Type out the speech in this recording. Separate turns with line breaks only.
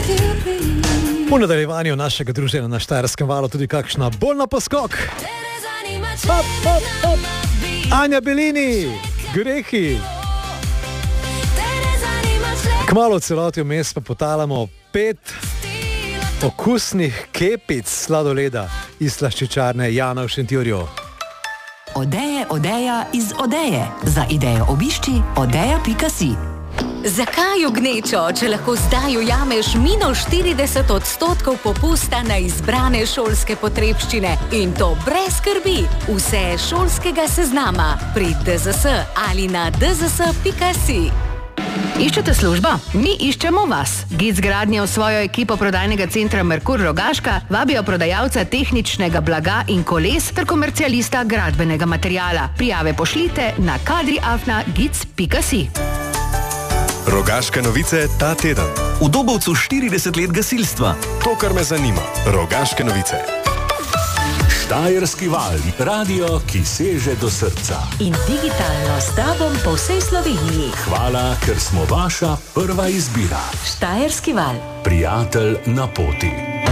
V nadaljevanju našega druženja na Štajerskem valu tudi kakšna bolj na poskok. Hop, hop, hop. Anja Belini, Grehi. Kmalu v celoti vmes pa potalamo 5 okusnih kepic sladoleda iz slaščičarne Jana v Šentjurju.
Odeja iz Odeje. Za idejo obišči odeja.si.
Zakaj v gnečo, če lahko zdaj ujameš -40% popusta na izbrane šolske potrebščine in to brez skrbi? Vse šolskega seznama pri DZS ali na dzs.si.
Iščete službo? Mi iščemo vas. GIC Gradnje v svojo ekipo prodajnega centra Merkur Rogaška vabijo prodajalca tehničnega blaga in koles ter komercialista gradbenega materiala. Prijave pošljite na kadri@gic.si.
Rogaške novice ta teden.
V Dobovcu 40 let gasilstva.
To, kar me zanima. Rogaške novice.
Štajerski val, radio, ki seže do srca.
In digitalno s tobom po vsej Sloveniji.
Hvala, ker smo vaša prva izbira.
Štajerski val.
Prijatelj na poti.